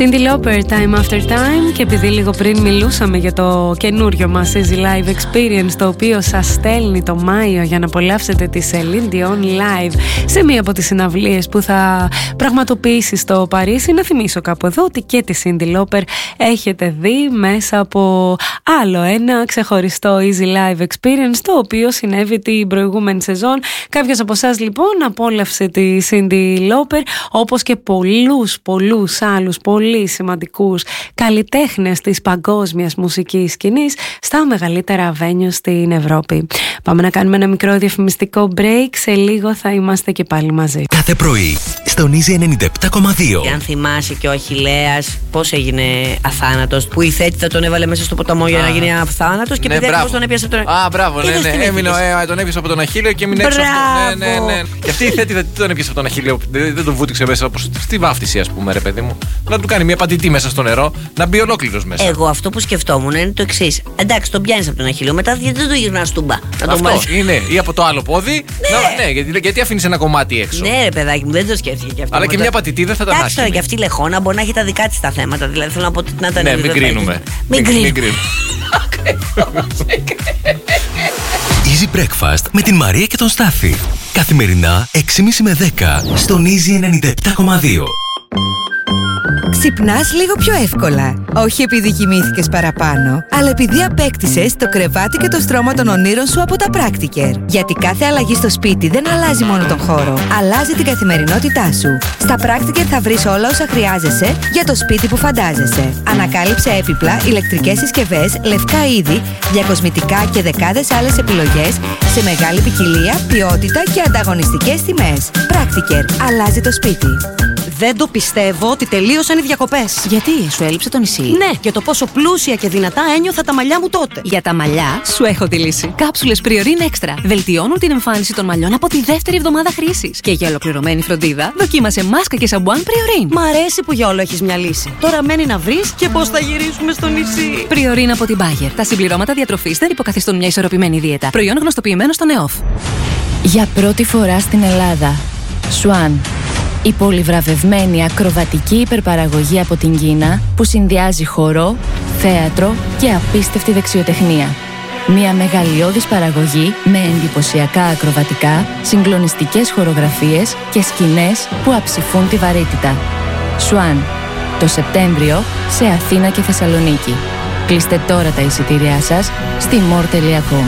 Cyndi Lauper, Time After Time. Και επειδή λίγο πριν μιλούσαμε για το καινούριο μας Easy Live Experience, το οποίο σας στέλνει το Μάιο για να απολαύσετε τη Celine Dion live σε μία από τις συναυλίες που θα πραγματοποιήσει στο Παρίσι, να θυμίσω κάπου εδώ ότι και τη Cyndi Lauper έχετε δει μέσα από άλλο ένα ξεχωριστό Easy Live Experience, το οποίο συνέβη την προηγούμενη σεζόν. Κάποιος από εσάς λοιπόν απόλαυσε τη Cyndi Lauper, όπως και πολλούς άλλους πολύ σημαντικούς καλλιτέχνες της παγκόσμιας μουσικής σκηνής στα μεγαλύτερα venues στην Ευρώπη. Πάμε να κάνουμε ένα μικρό διαφημιστικό break. Σε λίγο θα είμαστε και πάλι μαζί. Κάθε πρωί στον Easy 97,2. Αν θυμάσαι και ο Αχιλλέας πώς έγινε αθάνατος, που η Θέτιδα τον έβαλε μέσα στο ποταμό για να γίνει αθάνατος και επειδή τον έπιασε από τον... μπράβο, τον έπιασε από τον Αχίλλεο και έμεινε έξω. Ναι. Και αυτή η Θέτιδα τι τον έπιασε από τον Αχίλλεο, δεν τον βούτυξε μέσα όπως στη βάφτιση, ας πούμε, ρε παιδί μου. Να του κάνει μια πατητή μέσα στο νερό, να μπει ολόκληρος μέσα. Εγώ αυτό που σκεφτόμουν είναι το εξής. Εντάξει, τον πιάνεις από τον Αχίλλεο, μετά γιατί δεν το γυρνάς τούμπα. Αυτό είναι, ή από το άλλο πόδι. Ναι, γιατί αφήνεις ένα κομμάτι έξω. Ναι, ρε παιδάκι μου, δεν το σκέφτηκε και αυτό. Αλλά και μια πατητή δεν θα τα μάθει. Εντάξει τώρα, και αυτή η λεχόνα μπορεί να έχει τα δικά της τα θέματα. Δηλαδή θέλω να πω ότι να τα ναι, μην κρίνουμε. Μην κρίνουμε. Easy Breakfast με την Μαρία και τον Στάθη. Καθημερινά 6.30 με 10 στον Easy 97,2. Ξυπνάς λίγο πιο εύκολα. Όχι επειδή κοιμήθηκες παραπάνω, αλλά επειδή απέκτησες το κρεβάτι και το στρώμα των ονείρων σου από τα Practiker. Γιατί κάθε αλλαγή στο σπίτι δεν αλλάζει μόνο τον χώρο, αλλάζει την καθημερινότητά σου. Στα Practiker θα βρεις όλα όσα χρειάζεσαι για το σπίτι που φαντάζεσαι. Ανακάλυψε έπιπλα, ηλεκτρικές συσκευές, λευκά είδη, διακοσμητικά και δεκάδες άλλες επιλογές σε μεγάλη ποικιλία, ποιότητα και ανταγωνιστικές τιμές. Practiker. Αλλάζει το σπίτι. Δεν το πιστεύω ότι τελείωσαν οι διακοπές. Γιατί, σου έλειψε το νησί? Ναι, και το πόσο πλούσια και δυνατά ένιωθα τα μαλλιά μου τότε. Για τα μαλλιά, σου έχω τη λύση. Κάψουλες Priorin Extra βελτιώνουν την εμφάνιση των μαλλιών από τη δεύτερη εβδομάδα χρήσης. Και για ολοκληρωμένη φροντίδα, δοκίμασε μάσκα και σαμπουάν Priorin. Μ' αρέσει που για όλο έχεις μια λύση. Τώρα μένει να βρεις και πώς θα γυρίσουμε στο νησί. Priorin από την Bayer. Τα συμπληρώματα διατροφής δεν υποκαθιστούν μια ισορροπημένη δίαιτα. Προϊόν γνωστοποιημένο στο ΝΕΟΦ. Για πρώτη φορά στην Ελλάδα, Swan. Η πολυβραβευμένη ακροβατική υπερπαραγωγή από την Κίνα που συνδυάζει χορό, θέατρο και απίστευτη δεξιοτεχνία. Μια μεγαλειώδης παραγωγή με εντυπωσιακά ακροβατικά, συγκλονιστικές χορογραφίες και σκηνές που αψηφούν τη βαρύτητα. Swan. Το Σεπτέμβριο σε Αθήνα και Θεσσαλονίκη. Κλείστε τώρα τα εισιτήριά σας στη more.com.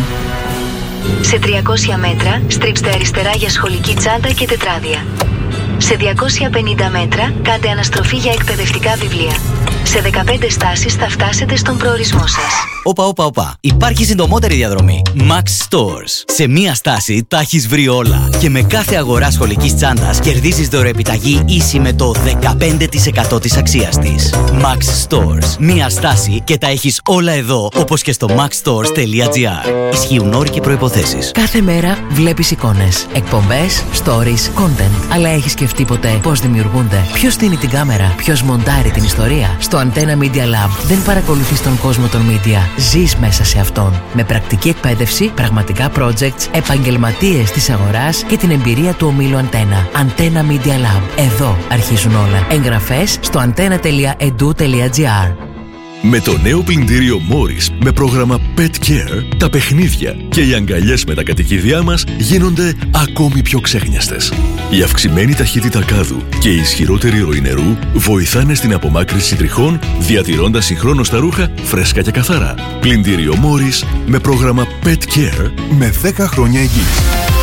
Σε 300 μέτρα στρίψτε αριστερά για σχολική τσάντα και τετράδια. Σε 250 μέτρα κάντε αναστροφή για εκπαιδευτικά βιβλία. Σε 15 στάσεις θα φτάσετε στον προορισμό σας. Όπα. Υπάρχει συντομότερη διαδρομή. Max Stores. Σε μία στάση τα έχεις βρει όλα. Και με κάθε αγορά σχολικής τσάντας κερδίζεις δωρεοεπιταγή ίση με το 15% της αξίας της. Max Stores. Μία στάση και τα έχεις όλα εδώ, όπως και στο maxstores.gr. Ισχύουν όροι και προϋποθέσεις. Κάθε μέρα βλέπεις εικόνες, εκπομπές, stories, content. Αλλά έχεις σκεφτεί ποτέ πώς δημιουργούνται? Ποιος στείνει την κάμερα? Ποιος μοντάρει την ιστορία? Στο Antenna Media Lab δεν παρακολουθείς τον κόσμο των media. Ζεις μέσα σε αυτόν. Με πρακτική εκπαίδευση, πραγματικά projects, επαγγελματίες της αγοράς και την εμπειρία του ομίλου Antenna. Antenna Media Lab. Εδώ αρχίζουν όλα. Εγγραφές στο antenna.edu.gr. Με το νέο πλυντήριο Morris με πρόγραμμα Pet Care, τα παιχνίδια και οι αγκαλιές με τα κατοικίδια μας γίνονται ακόμη πιο ξέχνιαστες. Η αυξημένη ταχύτητα κάδου και η ισχυρότερη ροή νερού βοηθάνε στην απομάκρυνση τριχών, διατηρώντας συγχρόνως τα ρούχα φρέσκα και καθαρά. Πλυντήριο Morris με πρόγραμμα Pet Care με 10 χρόνια εγγύηση.